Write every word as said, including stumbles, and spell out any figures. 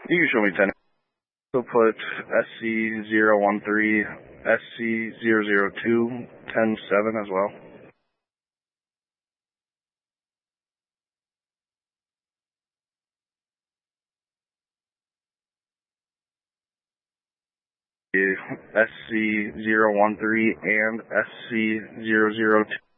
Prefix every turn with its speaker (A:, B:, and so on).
A: You can show me ten. So put S C zero one three, S C zero zero two, ten seven as well. S C zero one three and S C zero zero two.